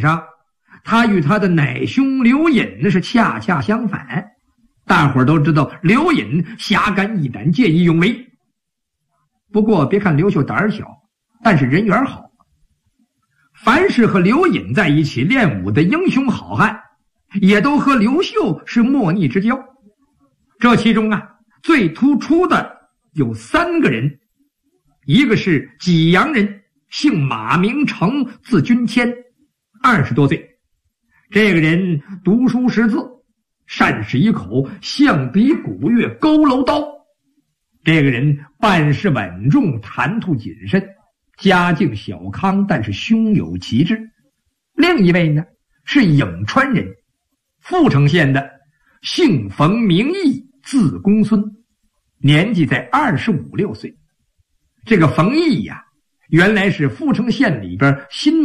上，他与他的奶兄刘隐是恰恰相反。大伙儿都知道刘隐侠肝义胆，见义勇为。不过别看刘秀胆儿小，但是人缘好。凡是和刘隐在一起练武的英雄好汉，也都和刘秀是莫逆之交。这其中最突出的有3个人，一个是济阳人，姓马名成，字君谦，20多岁。这个人读书识字，善使一口象鼻鼓乐佝偻刀。这个人办事稳重，谈吐谨慎，家境小康，但是胸有奇志。另一位呢是颍川人，阜城县的，姓冯名义，字公孙，年纪在25、26岁。这个冯义原来是阜城县里边新